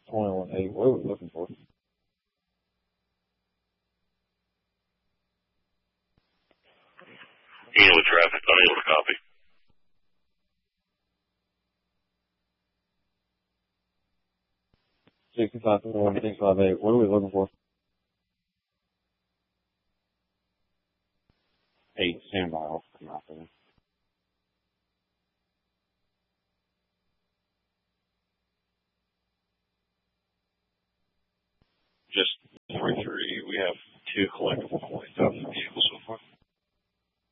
21-8. What are we looking for? Ian with traffic, unable to copy. 65-658. What are we looking for? 8. Standby. I'll come out there. Just 3-3. We have 2 collectible points out of the vehicle, so